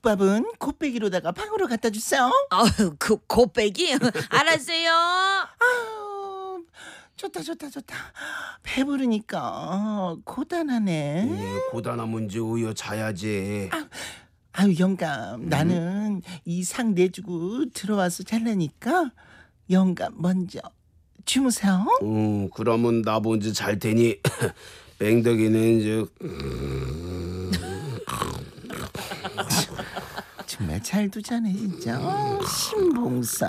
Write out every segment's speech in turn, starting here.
국밥은 곱빼기로다가 방으로 갖다 주세요. 그 곱빼기? 알았어요. 아우, 좋다. 배부르니까 고단하네. 고단한 문제 우여 자야지. 아유 영감, 나는 이 상 내주고 들어와서 잘라니까 영감 먼저 주무세요. 그러면 나 먼저 잘 테니 뱅덕이는 정말 잘 두자네 진짜. 신봉사.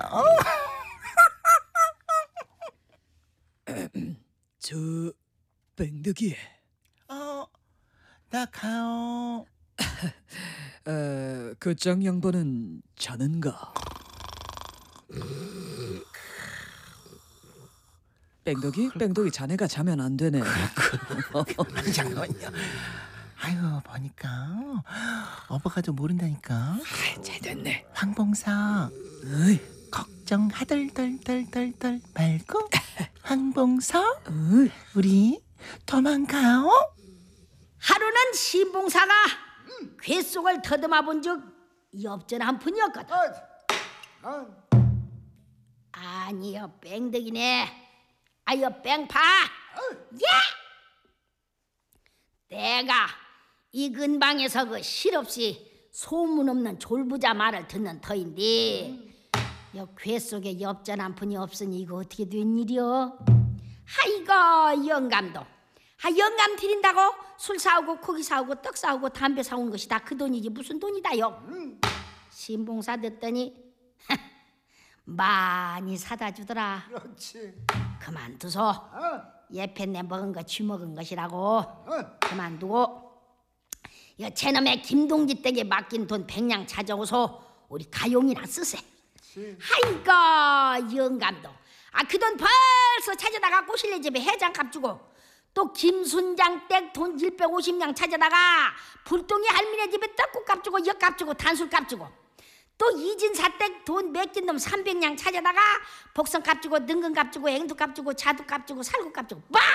저 뱅덕이 나 가요. 그 장 양반은 자는가? 뺑덕이 자네가 자면 안 되네. 잠깐만요. 아유 보니까 어버가도 모른다니까. 잘 됐네. 황봉사 어이. 걱정 하덜덜덜덜덜 말고 황봉사 어이. 우리 도망가요. 하루는 신봉사가 귓속을 더듬어 본 적 엽전 한 푼이었거든. 아니요, 뺑덕이네. 아유, 뺑파. 예! 내가 이 근방에서 그 실없이 소문없는 졸부자 말을 듣는 터인데 여 귓속에 엽전 한 푼이 없으니 이거 어떻게 된 일이여? 하이고 영감도 영감 드린다고 술 사오고 고기 사오고 떡 사오고 담배 사온 것이 다 그 돈이지 무슨 돈이다요. 신봉사 듣더니 많이 사다 주더라. 그렇지. 그만두소. 예편내 먹은 거 쥐먹은 것이라고. 그만두고 이 제놈의 김동지 댁에 맡긴 돈 100냥 찾아오소. 우리 가용이나 쓰세. 하이고 영감도 그 돈 벌써 찾아다가 꼬실내 집에 해장값 주고 또 김순장 댁 돈 750냥 찾아다가 불똥이 할미네 집에 떡국값 주고 역값 주고 단술값 주고 또 이진사 댁 돈 맡긴 놈 300냥 찾아다가 복성값 주고 능근값 주고 앵두값 주고 자두값 주고 살구값 주고 빠!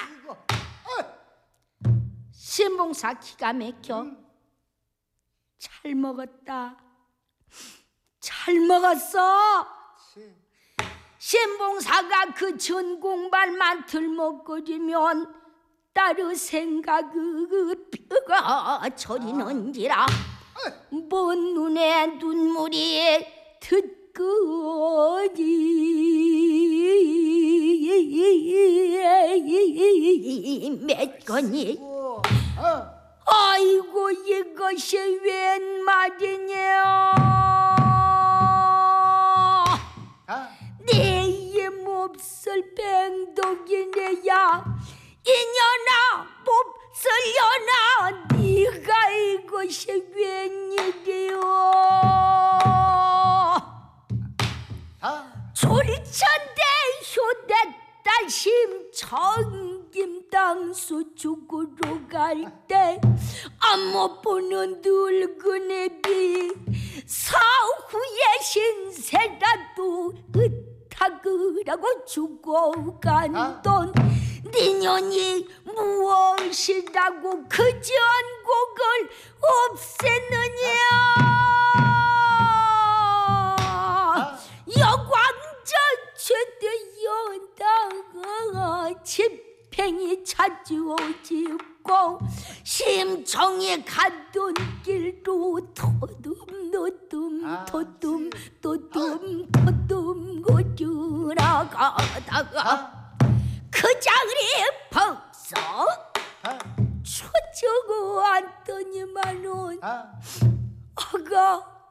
신봉사 기가 막혀. 잘 먹었다. 잘 먹었어. 신봉사가 그 전공발만 들먹거리면 따로 생각을 뼈가 저리는지라 먼 눈에 눈물이 듣거니 맺거니 아이고 이것이 웬 말이냐. 내 몹쓸 뱅덕이네야. 이년아 몹쓸려나 네가 이것이 웬일이오. 조리천대 효대딸 심청김당수 죽으러 갈 때 못 보는 늙은 애비 사후에 신세라도 으타그라고 죽어간 돈 니년이 무엇이라고 그 전곡을 없애느냐. 여광전 최대 연다가 집행이 찾아오지고 심청이 가던 길로 토둠 거주나가다가 그 장리 벌써 쳐주고 왔더니만은 아가